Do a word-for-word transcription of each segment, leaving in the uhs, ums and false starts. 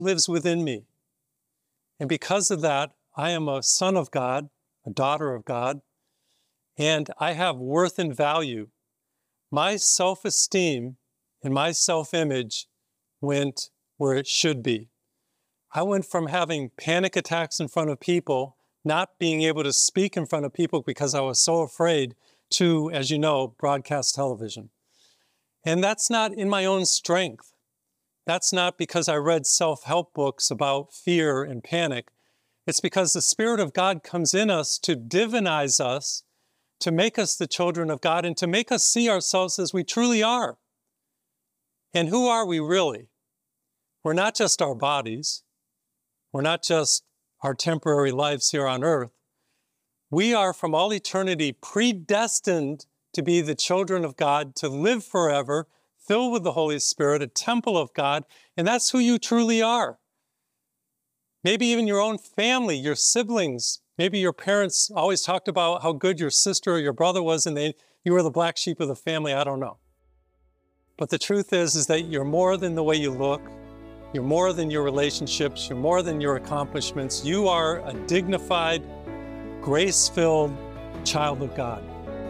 lives within me. And because of that, I am a son of God, a daughter of God, and I have worth and value. My self-esteem and my self-image went where it should be. I went from having panic attacks in front of people, not being able to speak in front of people because I was so afraid, to, as you know, broadcast television. And that's not in my own strength. That's not because I read self-help books about fear and panic. It's because the Spirit of God comes in us to divinize us, to make us the children of God, and to make us see ourselves as we truly are. And who are we really? We're not just our bodies. We're not just our temporary lives here on earth. We are from all eternity predestined to be the children of God, to live forever, filled with the Holy Spirit, a temple of God, and that's who you truly are. Maybe even your own family, your siblings, maybe your parents always talked about how good your sister or your brother was and they, you were the black sheep of the family, I don't know. But the truth is, is that you're more than the way you look. You're more than your relationships. You're more than your accomplishments. You are a dignified, grace-filled child of God.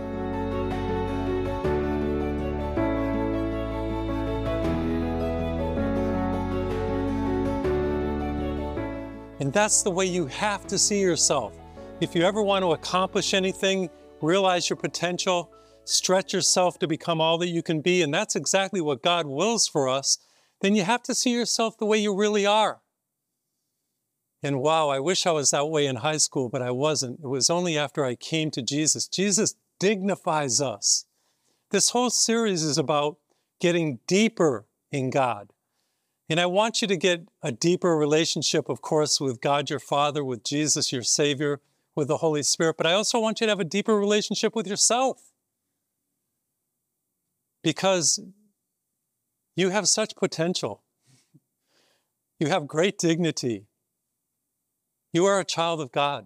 And that's the way you have to see yourself. If you ever want to accomplish anything, realize your potential, stretch yourself to become all that you can be, and that's exactly what God wills for us, then you have to see yourself the way you really are. And wow, I wish I was that way in high school, but I wasn't. It was only after I came to Jesus. Jesus dignifies us. This whole series is about getting deeper in God. And I want you to get a deeper relationship, of course, with God your Father, with Jesus your Savior, with the Holy Spirit, but I also want you to have a deeper relationship with yourself. Because you have such potential. You have great dignity. You are a child of God.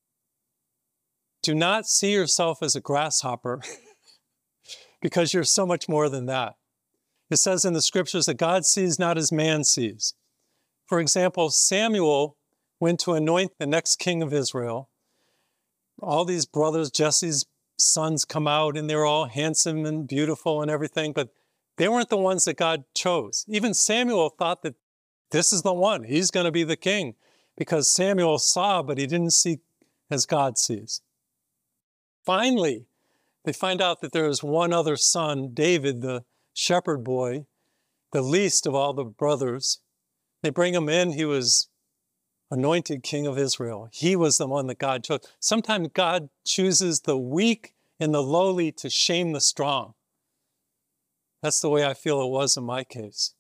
Do not see yourself as a grasshopper because you're so much more than that. It says in the scriptures that God sees not as man sees. For example, Samuel went to anoint the next king of Israel. All these brothers, Jesse's sons, come out and they're all handsome and beautiful and everything, but they weren't the ones that God chose. Even Samuel thought that this is the one, he's going to be the king, because Samuel saw, but he didn't see as God sees. Finally, they find out that there is one other son, David, the shepherd boy, the least of all the brothers. They bring him in. He was anointed king of Israel. He was the one that God chose. Sometimes God chooses the weak and the lowly to shame the strong. That's the way I feel it was in my case.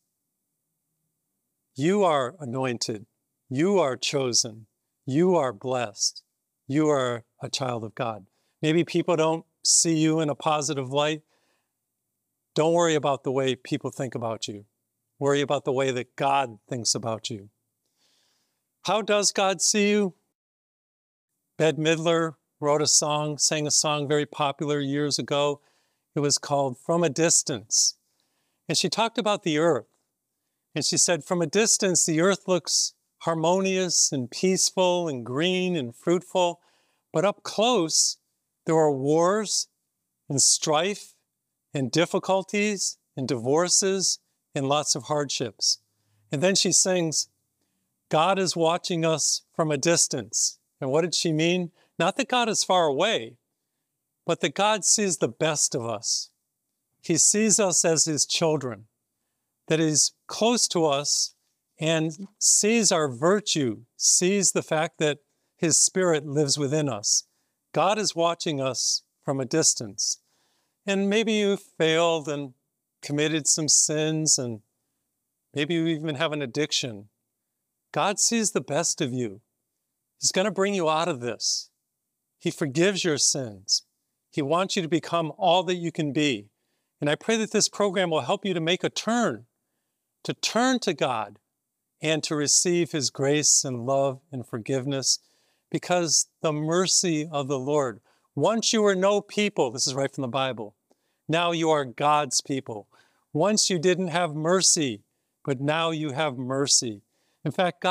You are anointed. You are chosen. You are blessed. You are a child of God. Maybe people don't see you in a positive light. Don't worry about the way people think about you. Worry about the way that God thinks about you. How does God see you? Bette Midler wrote a song, sang a song very popular years ago. It was called From a Distance. And she talked about the earth. And she said, from a distance, the earth looks harmonious and peaceful and green and fruitful. But up close, there are wars and strife and difficulties and divorces and lots of hardships. And then she sings, God is watching us from a distance. And what did she mean? Not that God is far away, but that God sees the best of us. He sees us as his children, that he's close to us and sees our virtue, sees the fact that his Spirit lives within us. God is watching us from a distance. And maybe you failed and committed some sins, and maybe you even have an addiction. God sees the best of you. He's going to bring you out of this. He forgives your sins. He wants you to become all that you can be. And I pray that this program will help you to make a turn, to turn to God and to receive his grace and love and forgiveness, because the mercy of the Lord. Once you were no people, this is right from the Bible, now you are God's people. Once you didn't have mercy, but now you have mercy. In fact, God